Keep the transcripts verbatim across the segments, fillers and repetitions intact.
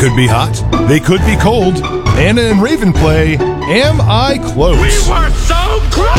could be hot. They could be cold. Anna and Raven play Am I Close? We were so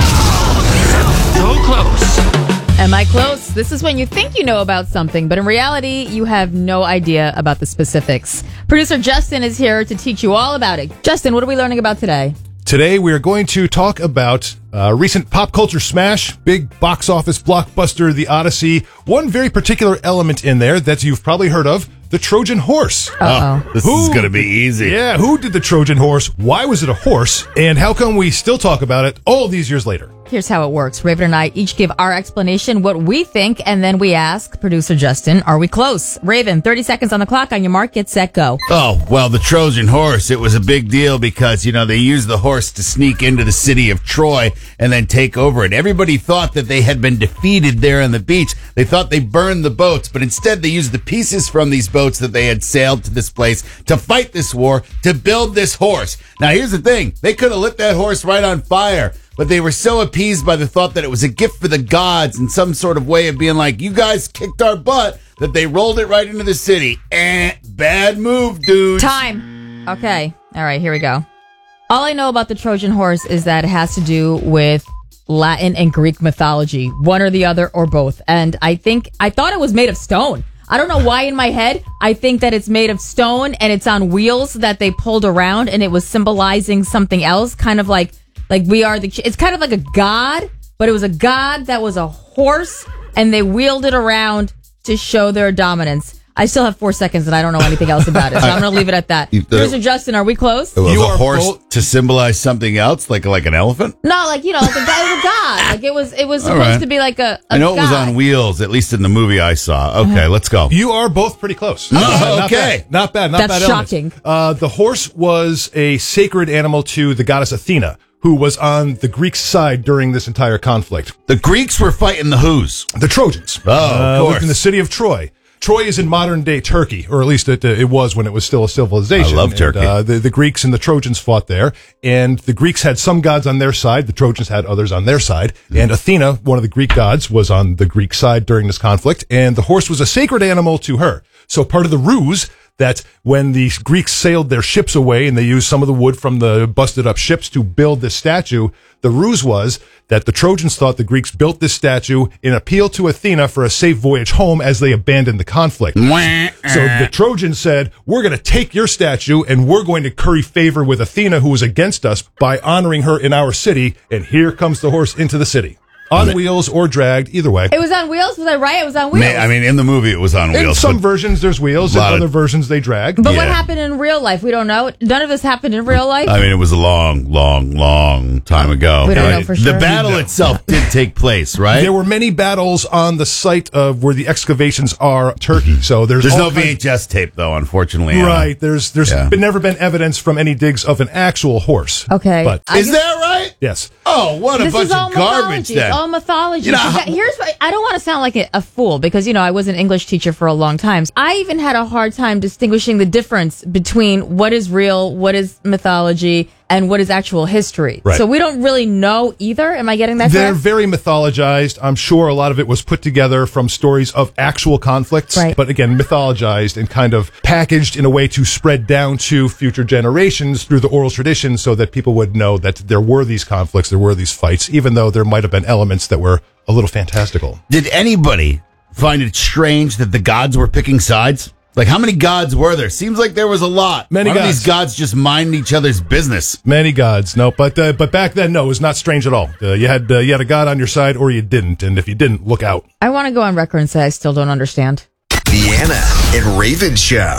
close! So close. Am I close? This is when you think you know about something, but in reality, you have no idea about the specifics. Producer Justin is here to teach you all about it. Justin, what are we learning about today? Today, we are going to talk about a recent pop culture smash, big box office blockbuster, The Odyssey. One very particular element in there that you've probably heard of, the Trojan horse. Uh-oh. This Who- is going to be easy. Yeah, who did the Trojan horse? Why was it a horse? And how come we still talk about it all these years later? Here's how it works. Raven and I each give our explanation, what we think, and then we ask producer Justin, are we close? Raven, thirty seconds on the clock. On your mark, get set, go. Oh, well, the Trojan horse, it was a big deal because, you know, they used the horse to sneak into the city of Troy and then take over it. Everybody thought that they had been defeated there on the beach. They thought they burned the boats, but instead they used the pieces from these boats that they had sailed to this place to fight this war, to build this horse. Now, here's the thing. They could have lit that horse right on fire. But they were so appeased by the thought that it was a gift for the gods and some sort of way of being like, you guys kicked our butt, that they rolled it right into the city. Eh, bad move, dudes. Time. Okay. All right, here we go. All I know about the Trojan horse is that it has to do with Latin and Greek mythology, one or the other or both. And I think, I thought it was made of stone. I don't know why in my head, I think that it's made of stone and it's on wheels that they pulled around and it was symbolizing something else, kind of like, like we are the, it's kind of like a god, but it was a god that was a horse and they wheeled it around to show their dominance. I still have four seconds and I don't know anything else about it, so I'm going to leave it at that. Producer Justin, are we close? It was You a are horse both- to symbolize something else, like like an elephant? No, like, you know, like a guy was a god. Like it was, it was All supposed right. to be like a, a I know it was god. on wheels, at least in the movie I saw. Okay, let's go. You are both pretty close. Oh, not okay. Bad. Not bad. Not That's bad. elements. shocking. Uh, the horse was a sacred animal to the goddess Athena, who was on the Greek side during this entire conflict. The Greeks were fighting the Who's. The Trojans. Oh, of uh, course. lived in the city of Troy. Troy is in modern-day Turkey, or at least it, uh, it was when it was still a civilization. I love And, Turkey. uh, the, the Greeks and the Trojans fought there, and the Greeks had some gods on their side. The Trojans had others on their side. And Athena, one of the Greek gods, was on the Greek side during this conflict, and the horse was a sacred animal to her. So part of the ruse that when the Greeks sailed their ships away and they used some of the wood from the busted up ships to build this statue, the ruse was that the Trojans thought the Greeks built this statue in appeal to Athena for a safe voyage home as they abandoned the conflict. So the Trojans said, we're going to take your statue and we're going to curry favor with Athena, who was against us, by honoring her in our city. And here comes the horse into the city. On wheels or dragged, either way. It was on wheels? Was I right? It was on wheels. Man, I mean, in the movie it was on In wheels. some but versions, there's wheels. In Lot of- other versions, they drag. But what Yeah. happened in real life? We don't know. None of this happened in real life. I mean, it was a long, long, long time ago. We don't know right? for sure. The battle No. itself did take place, right? There were many battles on the site of where the excavations are, Turkey. So there's There's all no kinds- V H S tape, though, unfortunately. Anna. Right. There's there's Yeah. been never been evidence from any digs of an actual horse. Okay. But I Is just- that right? yes. Oh, what a This bunch is all of garbage, mythology. then. It's all mythology. You know, Because how- here's what, I don't want to sound like a, a fool because, you know, I was an English teacher for a long time. I even had a hard time distinguishing the difference between what is real, what is mythology, and what is actual history. Right. So we don't really know either. Am I getting that They're correct? very mythologized. I'm sure a lot of it was put together from stories of actual conflicts, Right. but again, mythologized and kind of packaged in a way to spread down to future generations through the oral tradition so that people would know that there were these conflicts, there were these fights, even though there might have been elements that were a little fantastical. Did anybody find it strange that the gods were picking sides? Like, how many gods were there? Seems like there was a lot. Many Why don't gods. these gods just mind each other's business? Many gods, no, but uh, but back then, no, it was not strange at all. Uh, you had uh, you had a god on your side, or you didn't, and if you didn't, look out. I want to go on record and say I still don't understand. The Anna and Raven Show.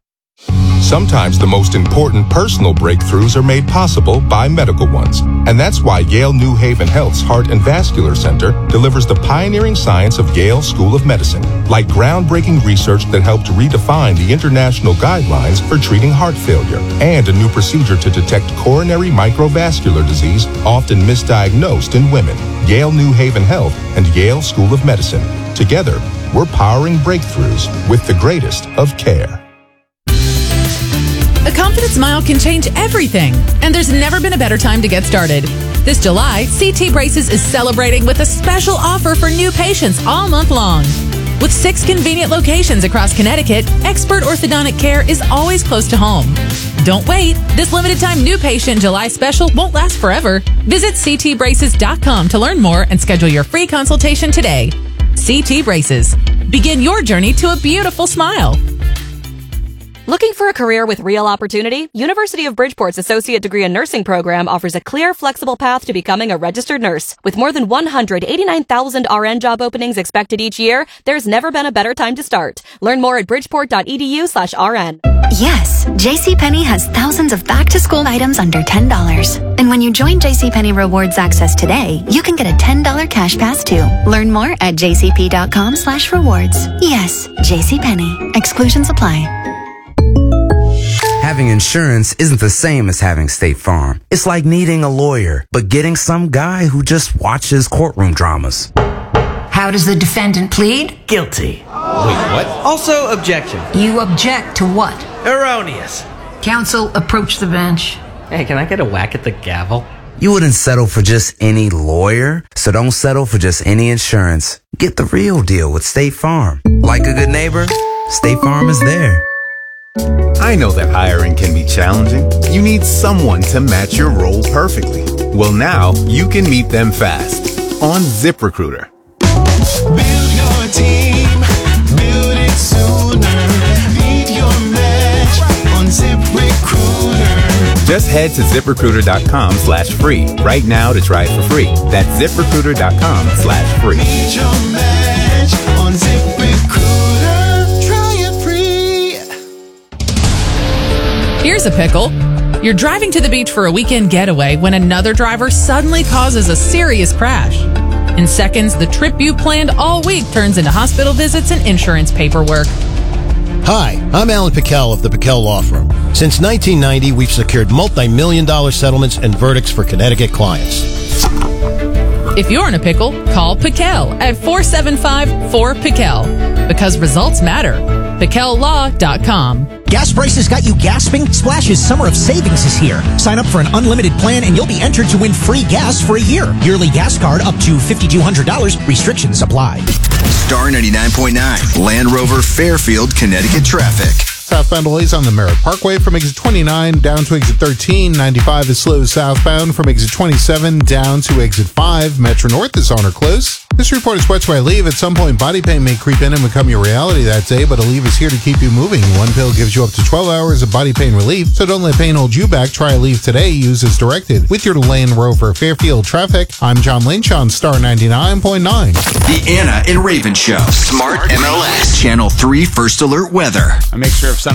Sometimes the most important personal breakthroughs are made possible by medical ones. And that's why Yale New Haven Health's Heart and Vascular Center delivers the pioneering science of Yale School of Medicine, like groundbreaking research that helped redefine the international guidelines for treating heart failure, and a new procedure to detect coronary microvascular disease, often misdiagnosed in women. Yale New Haven Health and Yale School of Medicine. Together, we're powering breakthroughs with the greatest of care. A confident smile can change everything, and there's never been a better time to get started. This July, C T Braces is celebrating with a special offer for new patients all month long. With six convenient locations across Connecticut, expert orthodontic care is always close to home. Don't wait. This limited time new patient July special won't last forever. Visit c t braces dot com to learn more and schedule your free consultation today. C T Braces. Begin your journey to a beautiful smile. Looking for a career with real opportunity? University of Bridgeport's Associate Degree in Nursing program offers a clear, flexible path to becoming a registered nurse. With more than one hundred eighty-nine thousand R N job openings expected each year, there's never been a better time to start. Learn more at bridgeport.edu slash RN. Yes, JCPenney has thousands of back-to-school items under ten dollars. And when you join JCPenney Rewards Access today, you can get a ten dollars cash pass too. Learn more at jcp.com slash rewards. Yes, JCPenney. Exclusions apply. Having insurance isn't the same as having State Farm. It's like needing a lawyer, but getting some guy who just watches courtroom dramas. How does the defendant plead? Guilty. Wait, what? Also, objection. You object to what? Erroneous. Counsel, approach the bench. Hey, can I get a whack at the gavel? You wouldn't settle for just any lawyer, so don't settle for just any insurance. Get the real deal with State Farm. Like a good neighbor, State Farm is there. I know that hiring can be challenging. You need someone to match your role perfectly. Well, now you can meet them fast on ZipRecruiter. Build your team, build it sooner. Meet your match on ZipRecruiter. Just head to ZipRecruiter.com slash free right now to try it for free. That's ZipRecruiter.com slash free. Meet your match on ZipRecruiter. Try it free. Here's a pickle. You're driving to the beach for a weekend getaway when another driver suddenly causes a serious crash. In seconds, the trip you planned all week turns into hospital visits and insurance paperwork. Hi, I'm Alan Pickell of the Pickell Law Firm. Since nineteen ninety, we've secured multi-million dollar settlements and verdicts for Connecticut clients. If you're in a pickle, call Pickell at four seven five four Pickell because results matter. Pickell Law dot com. Gas prices got you gasping? Splash's Summer of Savings is here. Sign up for an unlimited plan and you'll be entered to win free gas for a year. Yearly gas card up to five thousand two hundred dollars. Restrictions apply. Star ninety-nine point nine, Land Rover Fairfield, Connecticut traffic. Southbound delays on the Merritt Parkway from exit twenty-nine down to exit thirteen. ninety-five is slow southbound from exit twenty-seven down to exit five. Metro North is on or close. This report is brought to you by Aleve. At some point, body pain may creep in and become your reality that day, but Aleve is here to keep you moving. One pill gives you up to twelve hours of body pain relief, so don't let pain hold you back. Try Aleve today. Use as directed. With your Land Rover Fairfield traffic, I'm John Lynch on Star ninety-nine point nine. The Anna and Raven Show. Smart M L S. Channel three First Alert Weather. I make sure if